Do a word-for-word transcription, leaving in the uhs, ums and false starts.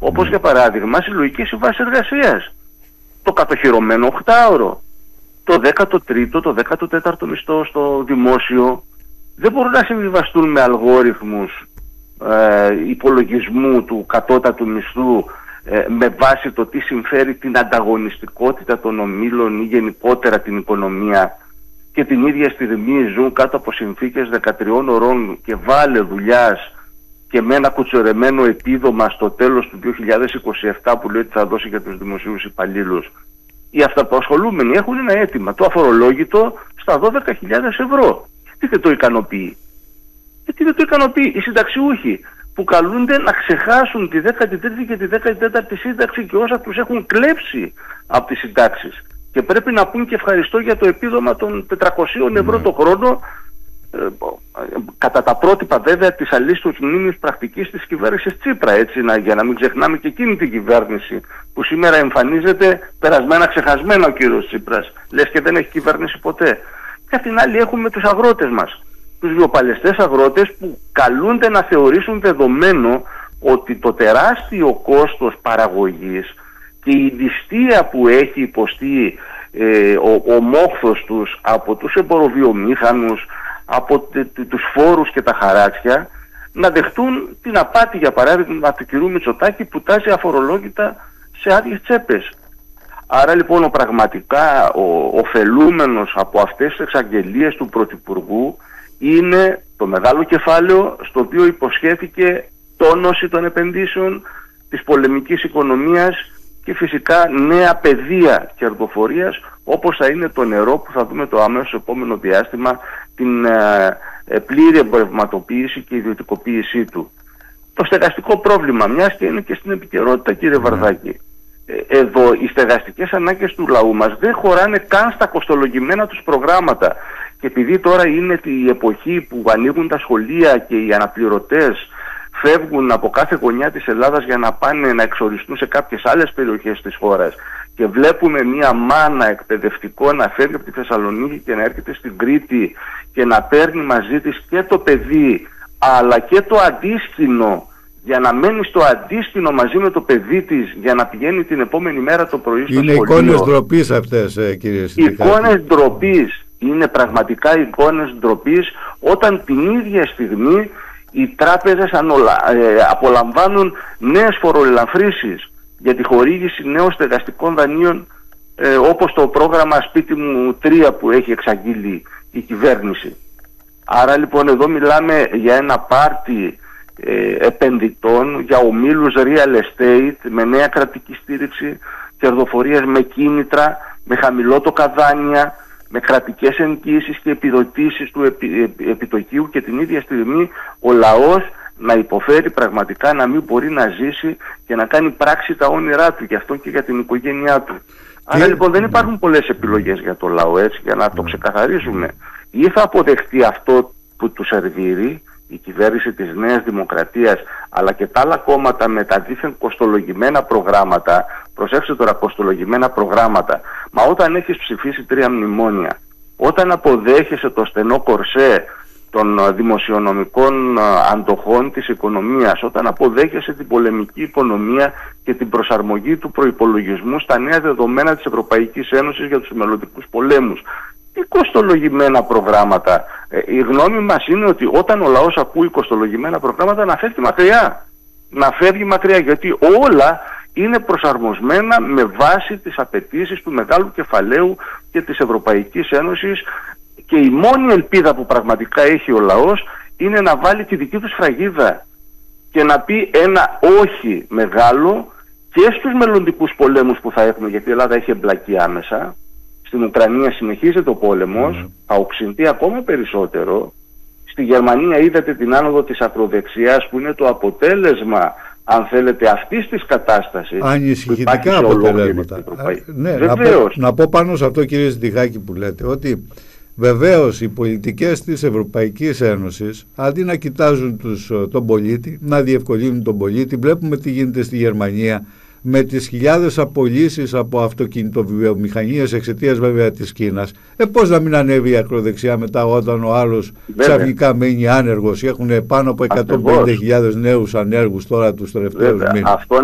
Όπως για παράδειγμα συλλογικές συμβάσεις εργασίας, το κατοχυρωμένο οκτάωρο, το δέκατο τρίτο, το δέκατο τέταρτο μισθό στο δημόσιο δεν μπορούν να συμβιβαστούν με αλγόριθμους ε, υπολογισμού του κατώτατου μισθού ε, με βάση το τι συμφέρει την ανταγωνιστικότητα των ομίλων ή γενικότερα την οικονομία, και την ίδια στιγμή ζουν κάτω από συνθήκες δεκατριών ωρών και βάλε δουλειάς και με ένα κουτσορεμένο επίδομα στο τέλος του δύο χιλιάδες είκοσι επτά που λέει ότι θα δώσει για τους δημοσίους υπαλλήλους. Οι αυταπασχολούμενοι έχουν ένα αίτημα, το αφορολόγητο, στα δώδεκα χιλιάδες ευρώ. Τι δεν το ικανοποιεί? Γιατί δεν το ικανοποιεί? Οι συνταξιούχοι που καλούνται να ξεχάσουν τη δέκατη τρίτη και τη δέκατη τέταρτη σύνταξη και όσα τους έχουν κλέψει από τις συντάξεις. Και πρέπει να πούν και ευχαριστώ για το επίδομα των τετρακοσίων ευρώ mm. το χρόνο, ε, κατά τα πρότυπα βέβαια της αλίστως μνήμης πρακτικής της κυβέρνησης Τσίπρα, έτσι, να, για να μην ξεχνάμε και εκείνη την κυβέρνηση που σήμερα εμφανίζεται περασμένα ξεχασμένα ο κύριος Τσίπρας, λες και δεν έχει κυβέρνηση ποτέ. Και απ' την άλλη έχουμε τους αγρότες μας, τους βιοπαλαιστές αγρότες που καλούνται να θεωρήσουν δεδομένο ότι το τεράστιο κόστος παραγωγής και η ληστεία που έχει υποστεί ε, ο, ο μόχθος τους από τους εμποροβιομήχανους, από τε, τε, τους φόρους και τα χαράτσια, να δεχτούν την απάτη για παράδειγμα του κυρίου Μητσοτάκη που τάζει αφορολόγητα σε άδειες τσέπες. Άρα λοιπόν ο πραγματικά ο ωφελούμενος από αυτές τις εξαγγελίες του Πρωθυπουργού είναι το μεγάλο κεφάλαιο στο οποίο υποσχέθηκε τόνωση των επενδύσεων, της πολεμικής οικονομίας και φυσικά νέα πεδία κερδοφορίας, όπως θα είναι το νερό που θα δούμε το αμέσως επόμενο διάστημα, την ε, ε, πλήρη εμπορευματοποίηση και ιδιωτικοποίησή του. Το στεγαστικό πρόβλημα, μιας και είναι και στην επικαιρότητα κύριε mm. Βαρδάκη, ε, εδώ οι στεγαστικές ανάγκες του λαού μας δεν χωράνε καν στα κοστολογημένα τους προγράμματα, και επειδή τώρα είναι η εποχή που ανοίγουν τα σχολεία και οι αναπληρωτές φεύγουν από κάθε γωνιά της Ελλάδας για να πάνε να εξοριστούν σε κάποιες άλλες περιοχές της χώρας, και βλέπουμε μια μάνα εκπαιδευτικό να φεύγει από τη Θεσσαλονίκη και να έρχεται στην Κρήτη και να παίρνει μαζί της και το παιδί αλλά και το αντίσκηνο, για να μένει στο αντίσκηνο μαζί με το παιδί της για να πηγαίνει την επόμενη μέρα το πρωί στο είναι σχολείο. Είναι εικόνες ντροπής αυτές, ε, κύριε Συνδικάτη. Εικόνες ντροπής. Είναι πραγματικά εικόνες ντροπής όταν την ίδια στιγμή οι τράπεζες ανολα, ε, απολαμβάνουν νέες φοροελαφρύσεις για τη χορήγηση νέων στεγαστικών δανείων, ε, όπως το πρόγραμμα Σπίτι μου τρία που έχει εξαγγείλει η κυβέρνηση. Άρα λοιπόν εδώ μιλάμε για ένα πάρτι ε, επενδυτών, για ομίλους real estate με νέα κρατική στήριξη, κερδοφορίες με κίνητρα, με χαμηλότοκα δάνεια, με κρατικές εγγύησεις και επιδοτήσεις του επι, επι, επιτοκίου, και την ίδια στιγμή ο λαός να υποφέρει πραγματικά να μην μπορεί να ζήσει και να κάνει πράξη τα όνειρά του, και αυτό και για την οικογένειά του. Άρα και... λοιπόν δεν υπάρχουν πολλές επιλογές για το λαό, έτσι, για να το ξεκαθαρίσουμε. Ή θα αποδεχτεί αυτό που του σερβίρει η κυβέρνηση της Νέας Δημοκρατίας, αλλά και τα άλλα κόμματα με τα δίθεν κοστολογημένα προγράμματα. Προσέξτε τώρα, κοστολογημένα προγράμματα. Μα όταν έχεις ψηφίσει τρία μνημόνια, όταν αποδέχεσαι το στενό κορσέ των δημοσιονομικών αντοχών της οικονομίας, όταν αποδέχεσαι την πολεμική οικονομία και την προσαρμογή του προϋπολογισμού στα νέα δεδομένα της Ευρωπαϊκής Ένωσης για τους μελλοντικούς πολέμους, τι κοστολογημένα προγράμματα? Ε, η γνώμη μας είναι ότι όταν ο λαός ακούει κοστολογημένα προγράμματα να φεύγει μακριά. Να φεύγει μακριά, γιατί όλα είναι προσαρμοσμένα με βάση τις απαιτήσεις του μεγάλου κεφαλαίου και της Ευρωπαϊκής Ένωσης, και η μόνη ελπίδα που πραγματικά έχει ο λαός είναι να βάλει τη δική του σφραγίδα και να πει ένα όχι μεγάλο και στους μελλοντικούς πολέμους που θα έχουμε, γιατί η Ελλάδα έχει εμπλακεί άμεσα. Στην Ουκρανία συνεχίζεται ο πόλεμος, mm. θα οξυνθεί ακόμα περισσότερο. Στη Γερμανία είδατε την άνοδο της ακροδεξιάς που είναι το αποτέλεσμα, αν θέλετε, αυτής της κατάστασης. Ανησυχητικά αποτελέσματα. Ναι, να, πω, να πω πάνω σε αυτό, κύριε Συνδικάκη, που λέτε, ότι βεβαίως οι πολιτικές της Ευρωπαϊκής Ένωσης, αντί να κοιτάζουν τους, τον πολίτη, να διευκολύνουν τον πολίτη, βλέπουμε τι γίνεται στη Γερμανία με τις χιλιάδες απολύσεις από αυτοκινητοβιομηχανίες εξαιτίας βέβαια της Κίνας. Ε, πώς να μην ανέβει η ακροδεξιά μετά όταν ο άλλος ξαφνικά μένει άνεργος? Έχουν πάνω από εκατόν πενήντα χιλιάδες νέους ανέργους τώρα τους τελευταίους μήνες.